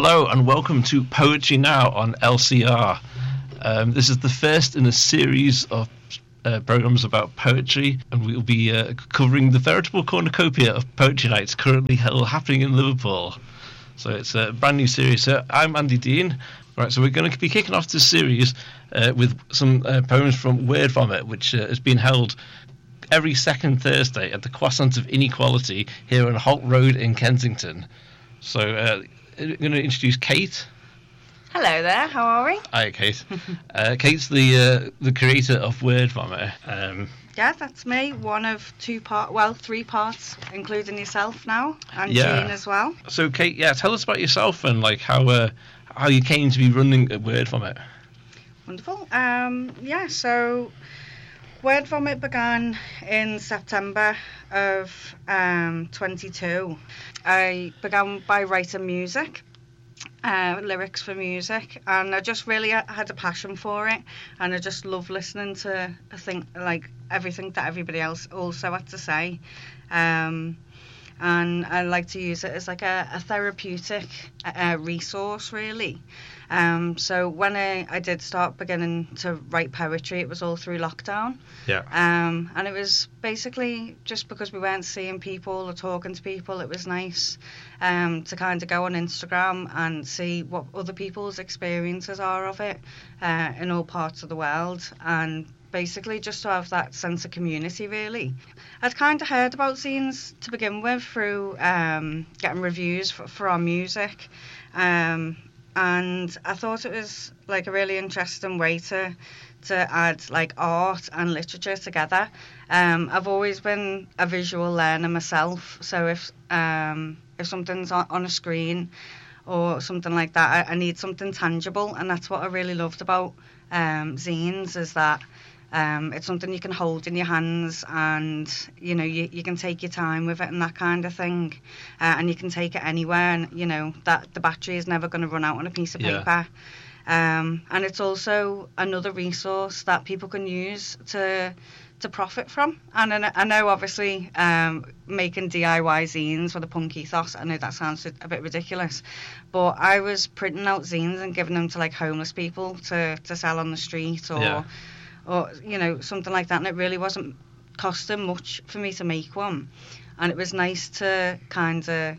Hello and welcome to Poetry Now on LCR. This is the first in a series of programmes about poetry, and we'll be covering the veritable cornucopia of poetry nights currently happening in Liverpool. So it's a brand new series. I'm Andy Dean. Right, so we're going to be kicking off this series with some poems from Word Vomit, which has been held every second Thursday at the Croissant of Inequality here on Holt Road in Kensington. So I'm going to introduce Kate. Hello there, how are we? Hi, Kate. Kate's the creator of Word Vomit. Yeah, that's me. One of three parts, including yourself now, and Jean as well. So, Kate, tell us about yourself and like how you came to be running Word Vomit. Wonderful. So Word Vomit began in September of 22. I began by writing music. Lyrics for music, and I just really had a passion for it, and I just love listening to everything that everybody else also had to say, and I like to use it as like a therapeutic resource really. So when I did start beginning to write poetry, it was all through lockdown. And it was basically just because we weren't seeing people or talking to people. It was nice to kind of go on Instagram and see what other people's experiences are of it in all parts of the world, and basically just to have that sense of community really. I'd kind of heard about zines to begin with through getting reviews for our music, and I thought it was like a really interesting way to add like art and literature together. I've always been a visual learner myself, so if something's on a screen or something like that, I need something tangible, and that's what I really loved about zines, is that it's something you can hold in your hands, and you know you can take your time with it and that kind of thing, and you can take it anywhere, and you know that the battery is never going to run out on a piece of paper. And it's also another resource that people can use to profit from. And I know obviously making DIY zines with a punk ethos, I know that sounds a bit ridiculous, but I was printing out zines and giving them to like homeless people to sell on the street or you know, something like that, and it really wasn't costing much for me to make one. And it was nice to kind of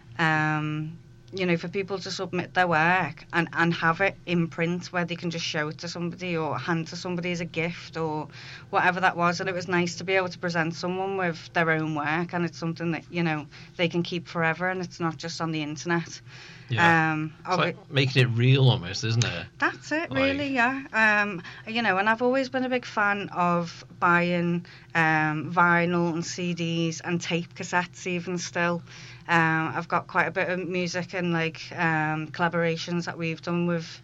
you know, for people to submit their work and have it in print where they can just show it to somebody or hand to somebody as a gift or whatever that was. And it was nice to be able to present someone with their own work, and it's something that, you know, they can keep forever, and it's not just on the internet. It's like making it real almost, isn't it? That's it, really, yeah. You know, and I've always been a big fan of buying vinyl and CDs and tape cassettes even still. I've got quite a bit of music and like collaborations that we've done with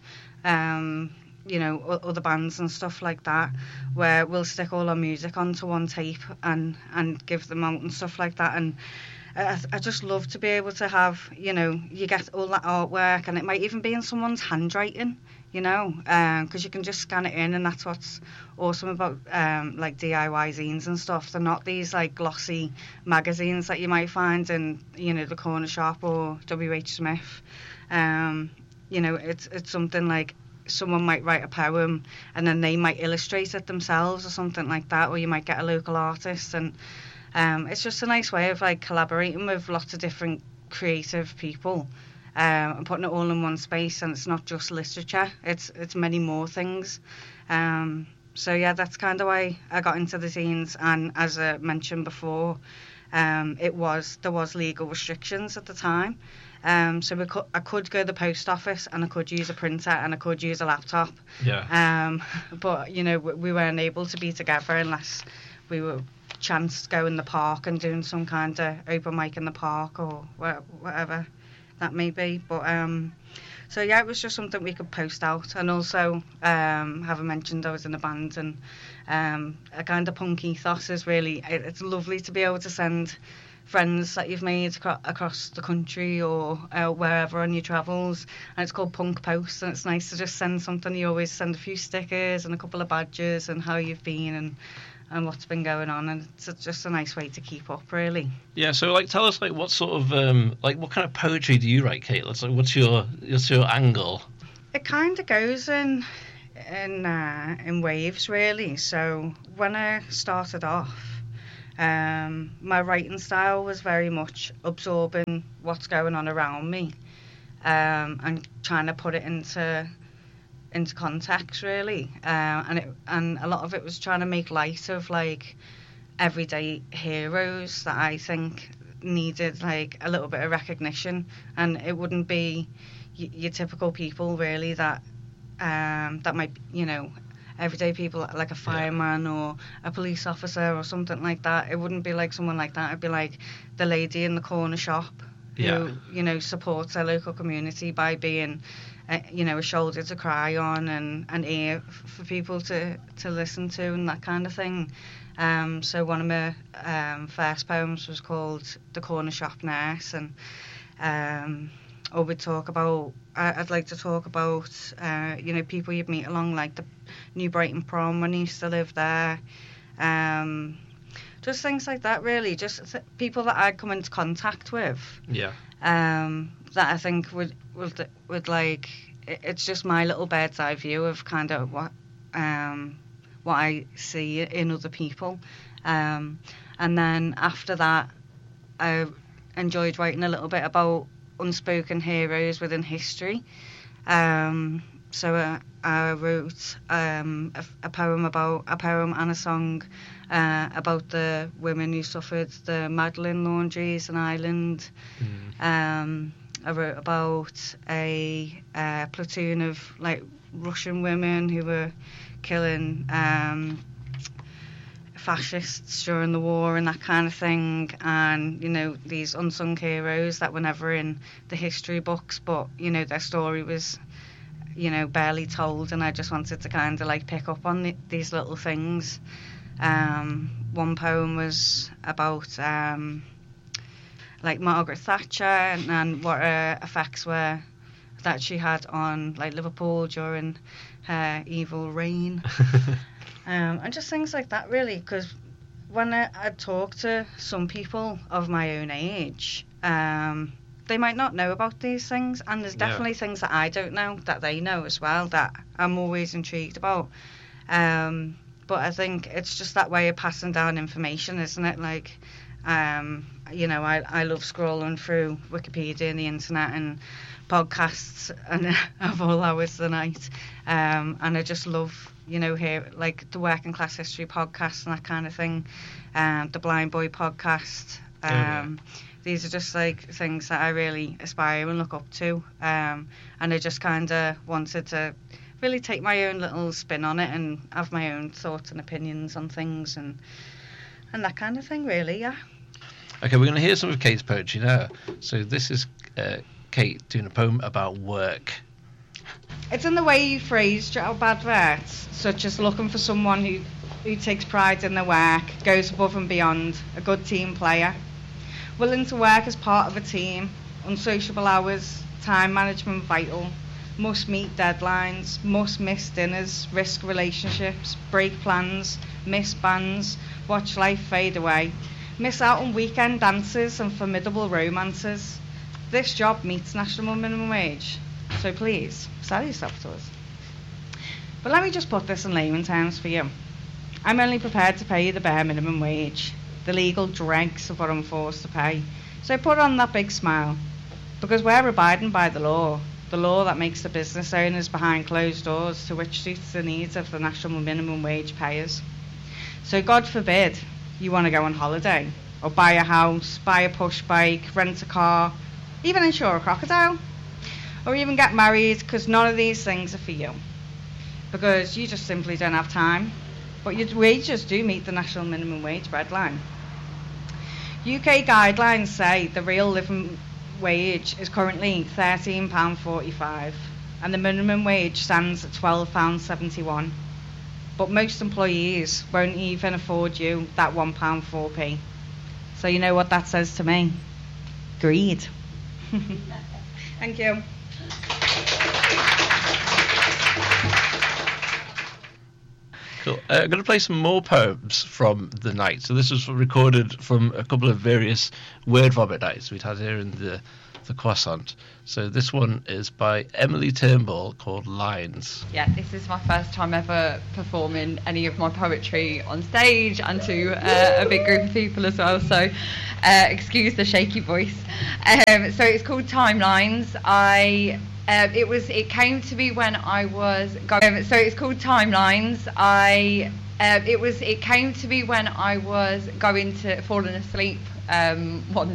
you know, other bands and stuff like that, where we'll stick all our music onto one tape and give them out and stuff like that. And I just love to be able to have, you know, you get all that artwork, and it might even be in someone's handwriting, you know, because you can just scan it in, and that's what's awesome about like DIY zines and stuff. They're not these like glossy magazines that you might find in, you know, the corner shop or WH Smith. You know, it's something like someone might write a poem and then they might illustrate it themselves or something like that, or you might get a local artist, and it's just a nice way of like collaborating with lots of different creative people and putting it all in one space. And it's not just literature, it's many more things. So yeah, that's kind of why I got into the zines. And as I mentioned before, there was legal restrictions at the time. So I could go to the post office, and I could use a printer, and I could use a laptop. But you know, we weren't able to be together unless we were chanced to go in the park and doing some kind of open mic in the park or whatever that may be. But so yeah, it was just something we could post out. And also, having mentioned I was in a band, and a kind of punk ethos is really, it's lovely to be able to send friends that you've made across the country or wherever on your travels, and it's called Punk Post, and it's nice to just send something. You always send a few stickers and a couple of badges and how you've been what's been going on, and it's just a nice way to keep up, really. Yeah, so like tell us like what sort of like what kind of poetry do you write, Kate? Like what's your angle? It kind of goes in waves, really. So when I started off, my writing style was very much absorbing what's going on around me, and trying to put it into context, really. And a lot of it was trying to make light of like everyday heroes that I think needed like a little bit of recognition, and it wouldn't be your typical people, really, that might, everyday people like a fireman or a police officer or something like that. It wouldn't be like someone like that. It'd be like the lady in the corner shop who, supports their local community by being, a shoulder to cry on and an ear for people to listen to and that kind of thing. So one of my first poems was called The Corner Shop Nurse, and I'd like to talk about, people you'd meet along like the New Brighton Prom when I used to live there. Just things like that, really. Just people that I'd come into contact with. Yeah. That I think would like, it's just my little bird's eye view of kind of what I see in other people. And then after that, I enjoyed writing a little bit about unspoken heroes within history. So I wrote a poem and a song about the women who suffered the Magdalen laundries in Ireland. I wrote about a platoon of like Russian women who were killing fascists during the war and that kind of thing, and these unsung heroes that were never in the history books, but their story was barely told, and I just wanted to kind of like pick up on these little things. One poem was about like Margaret Thatcher and what her effects were that she had on like Liverpool during her evil reign. And just things like that, really, because when I talk to some people of my own age, they might not know about these things, and there's definitely things that I don't know that they know as well that I'm always intrigued about. But I think it's just that way of passing down information, isn't it? Like, I love scrolling through Wikipedia and the internet and podcasts and of all hours of the night, and I just love hear like the Working Class History podcast and that kind of thing, the Blind Boy podcast. These are just like things that I really aspire and look up to, and I just kind of wanted to really take my own little spin on it and have my own thoughts and opinions on things and that kind of thing, really. Yeah. Okay, we're going to hear some of Kate's poetry now. So this is Kate doing a poem about work. It's in the way you phrased job adverts, such as looking for someone who takes pride in their work, goes above and beyond, a good team player, willing to work as part of a team, unsociable hours, time management vital, must meet deadlines, must miss dinners, risk relationships, break plans, miss bands, watch life fade away, miss out on weekend dances and formidable romances. This job meets national minimum wage, so please, sell yourself to us. But let me just put this in layman terms for you. I'm only prepared to pay you the bare minimum wage, the legal dregs of what I'm forced to pay. So put on that big smile, because we're abiding by the law that makes the business owners behind closed doors to which suits the needs of the national minimum wage payers. So God forbid you want to go on holiday, or buy a house, buy a push bike, rent a car, even insure a crocodile, or even get married, because none of these things are for you, because you just simply don't have time. But your wages do meet the national minimum wage breadline. UK guidelines say the real living wage is currently £13.45 and the minimum wage stands at £12.71. But most employees won't even afford you that £1.04p. So you know what that says to me? Greed. Thank you. Cool. I'm going to play some more poems from the night. So this was recorded from a couple of various Word Vomit nights we'd had here in the Croissant. So this one is by Emily Turnbull called Lines. Yeah, this is my first time ever performing any of my poetry on stage and to a big group of people as well, so excuse the shaky voice. So it's called Timelines. It came to me when I was going. So it's called Timelines. It came to me when I was going to falling asleep one